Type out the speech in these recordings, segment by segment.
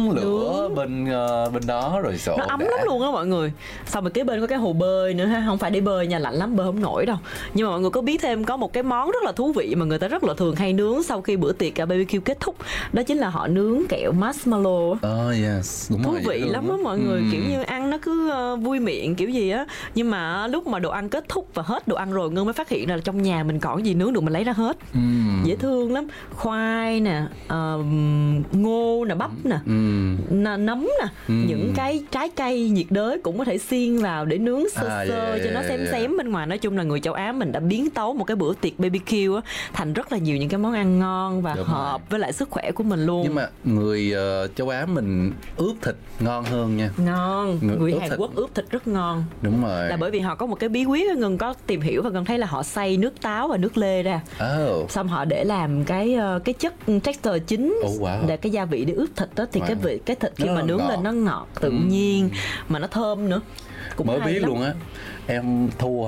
lửa bên đó rồi sổ nó ấm lắm luôn á mọi người. Xong rồi kế bên có cái hồ bơi nữa ha, không phải để bơi nha, lạnh lắm bơi không nổi đâu. Nhưng mà mọi người có biết thêm có một cái món rất là thú vị mà người ta rất là thường hay nướng sau khi bữa tiệc BBQ kết thúc, đó chính là họ nướng kẹo marshmallow. Yes, đúng thú rồi, vị lắm á mọi người, kiểu như ăn nó cứ vui miệng kiểu gì á. Nhưng mà lúc mà đồ ăn kết thúc và hết đồ ăn rồi, Ngân mới phát hiện ra là trong nhà mình còn gì nướng được mình lấy ra hết. Dễ thương lắm, khoai nè, ngô nè, bắp nè, nấm nè, những cái trái cây nhiệt đới cũng có thể xiên vào để nướng sơ cho nó xém bên ngoài. Nói chung là người châu Á mình đã biến tấu một cái bữa tiệc BBQ á thành rất là nhiều những cái món ăn ngon và hợp với lại sức khỏe của mình luôn. Nhưng mà người châu Á mình ướp thịt ngon hơn nha. Ngon, người Hàn Quốc ướp thịt rất ngon. Đúng rồi. Là bởi vì họ có một cái bí quyết, Ngân có tìm hiểu và Ngân thấy là họ xay nước táo và nước lê ra. Xong họ để làm cái chất texture chính để cái gia vị để ướp thịt đó, thì cái thịt khi mà nướng lên nó ngọt tự nhiên mà nó thơm nữa. Cũng mới biết lắm luôn á. Em thua.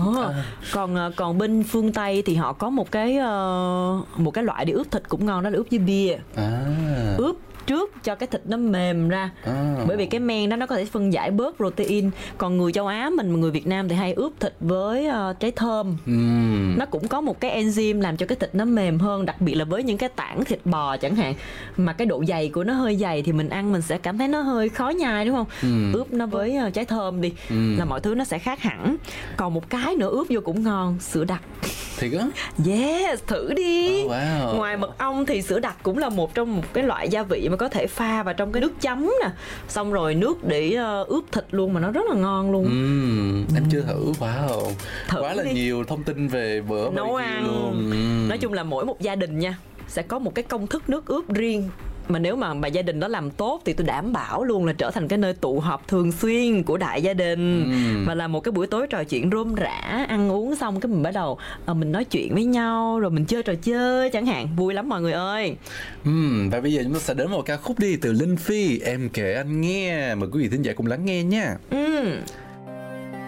Còn bên phương Tây thì họ có một cái loại để ướp thịt cũng ngon, đó là ướp với bia. Ướp trước cho cái thịt nó mềm ra, bởi vì cái men đó nó có thể phân giải bớt protein. Còn người châu Á mình, người Việt Nam thì hay ướp thịt với trái thơm. Nó cũng có một cái enzyme làm cho cái thịt nó mềm hơn, đặc biệt là với những cái tảng thịt bò chẳng hạn mà cái độ dày của nó hơi dày thì mình ăn mình sẽ cảm thấy nó hơi khó nhai, đúng không? Ướp nó với trái thơm đi là mọi thứ nó sẽ khác hẳn. Còn một cái nữa ướp vô cũng ngon, sữa đặc. Thiệt á? Yes, thử đi. Wow. Ngoài mật ong thì sữa đặc cũng là một trong một cái loại gia vị mà có thể pha vào trong cái nước chấm nè, xong rồi nước để ướp thịt luôn mà nó rất là ngon luôn. Em chưa thử. Wow, thử quá là đi. Nhiều thông tin về bữa nấu ăn luôn. Nói chung là mỗi một gia đình nha sẽ có một cái công thức nước ướp riêng, mà nếu mà gia đình đó làm tốt thì tôi đảm bảo luôn là trở thành cái nơi tụ họp thường xuyên của đại gia đình. Và là một cái buổi tối trò chuyện rôm rả, ăn uống xong cái mình bắt đầu mình nói chuyện với nhau rồi mình chơi trò chơi chẳng hạn, vui lắm mọi người ơi. Và bây giờ chúng ta sẽ đến một ca khúc đi từ Linh Phi, Em Kể Anh Nghe. Mời quý vị thính giả cùng lắng nghe nha.